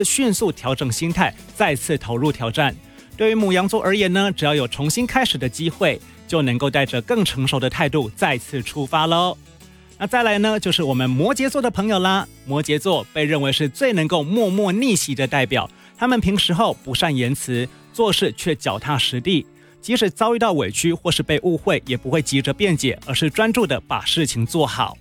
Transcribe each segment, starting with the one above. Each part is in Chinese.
迅速调整心态，再次投入挑战。对于牡羊座而言呢，只要有重新开始的机会，就能够带着更成熟的态度再次出发咯。那再来呢，就是我们摩羯座的朋友啦。摩羯座被认为是最能够默默逆袭的代表，他们平时后不善言辞，做事却脚踏实地，即使遭遇到委屈或是被误会，也不会急着辩解，而是专注的把事情做好。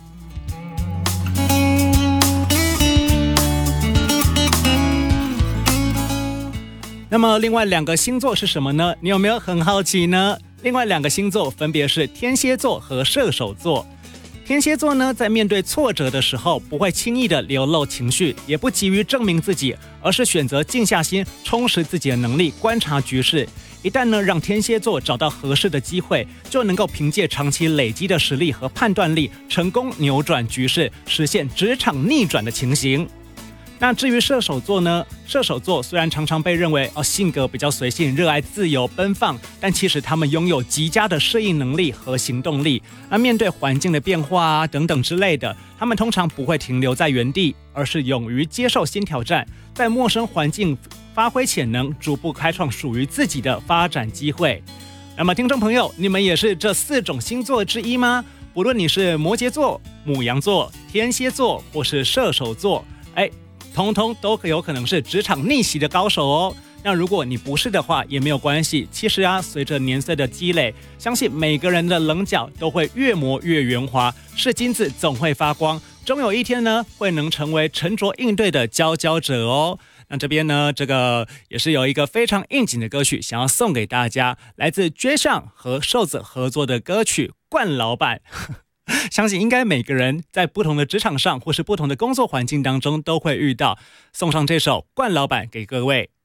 那么另外2个星座是什么呢？你有没有很好奇呢？另外2个星座分别是天蝎座和射手座。天蝎座呢，在面对挫折的时候，不会轻易的流露情绪，也不急于证明自己，而是选择静下心，充实自己的能力，观察局势。一旦呢，让天蝎座找到合适的机会，就能够凭借长期累积的实力和判断力，成功扭转局势，实现职场逆转的情形。那至于射手座呢？射手座虽然常常被认为性格比较随性，热爱自由奔放，但其实他们拥有极佳的适应能力和行动力。那面对环境的变化等等之类的，他们通常不会停留在原地，而是勇于接受新挑战，在陌生环境发挥潜能，逐步开创属于自己的发展机会。那么听众朋友，你们也是这4种星座之一吗？不论你是摩羯座、牡羊座、天蝎座或是射手座，通通都有可能是职场逆袭的高手哦。那如果你不是的话也没有关系，其实随着年岁的积累，相信每个人的棱角都会越磨越圆滑，是金子总会发光，终有一天呢，会能成为沉着应对的佼佼者哦。那这边呢，这个也是有一个非常应景的歌曲想要送给大家，来自 J.Sheon 和瘦子合作的歌曲《冠老板》。相信应该每个人在不同的职场上或是不同的工作环境当中都会遇到，送上这首《冠老板》给各位。